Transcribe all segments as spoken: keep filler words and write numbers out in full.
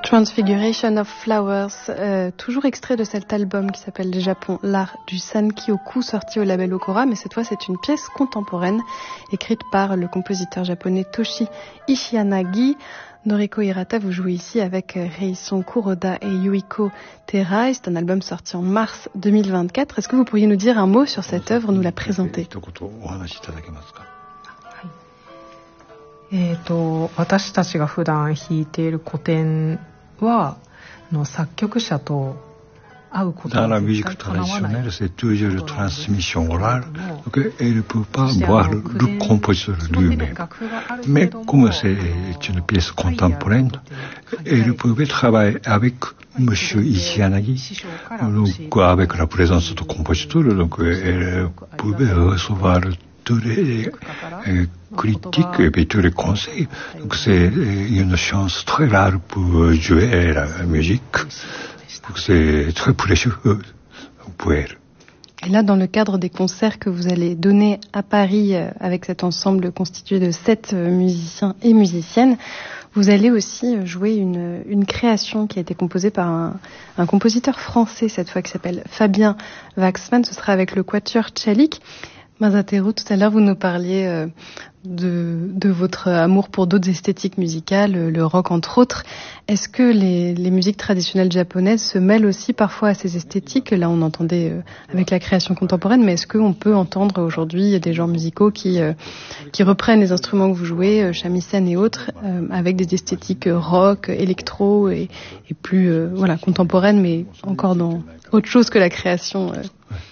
Transfiguration of Flowers, euh, toujours extrait de cet album qui s'appelle Le Japon, l'art du Sankyoku, sorti au label Okora, mais cette fois c'est une pièce contemporaine écrite par le compositeur japonais Toshi Ishiyanagi. Noriko Hirata, vous jouez ici avec Reison Kuroda et Yuiko Terai. C'est un album sorti en mars deux mille vingt-quatre. Est-ce que vous pourriez nous dire un mot sur cette œuvre, nous la présenter? えーと、私たちが普段弾いている古典はの作曲者と会うことは Dans la musique traditionnelle, c'est toujours une transmission orale, donc elle ne peut pas voir le compositeur lui-même. Mais comme c'est une pièce contemporaine, elle pouvait travailler avec M. Ishiyanagi, donc avec la présence du compositeur, donc elle pouvait recevoir tous les euh, critiques et puis tous les conseils. Donc c'est une chance très rare pour jouer la musique. Donc c'est très précieux pour elle. Et là, dans le cadre des concerts que vous allez donner à Paris euh, avec cet ensemble constitué de sept euh, musiciens et musiciennes, vous allez aussi jouer une, une création qui a été composée par un, un compositeur français cette fois qui s'appelle Fabien Waxman. Ce sera avec le Quatuor Tchalik. Masateru, tout à l'heure, vous nous parliez euh, de, de votre amour pour d'autres esthétiques musicales, le rock entre autres. Est-ce que les, les musiques traditionnelles japonaises se mêlent aussi parfois à ces esthétiques? Là, on entendait euh, avec la création contemporaine, mais est-ce qu'on peut entendre aujourd'hui des genres musicaux qui, euh, qui reprennent les instruments que vous jouez, euh, shamisen et autres, euh, avec des esthétiques rock, électro et, et plus euh, voilà, contemporaines, mais encore dans autre chose que la création euh.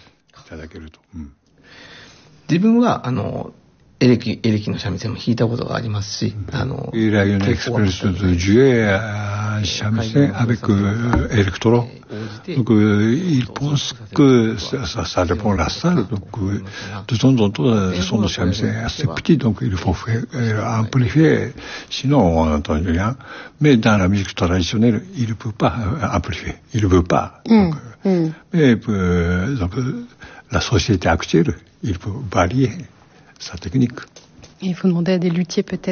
自分はあのエレキエレキの三味線も弾いたことがありますし、あの Il a une expérience de jouer un samisen avec euh, électro. Donc euh, il pense que ça, ça, ça dépend de la salle. Donc euh, de temps en temps, son samisen est assez petit, donc il faut faire euh, amplifier. Sinon, on n'entend rien. Mais dans la musique traditionnelle, il ne peut pas euh, amplifier. Il ne veut pas. Donc, mm. Mm. Mais euh, donc, euh, la société actuelle, il faut varier sa technique. Et il faut demander à des luthiers peut-être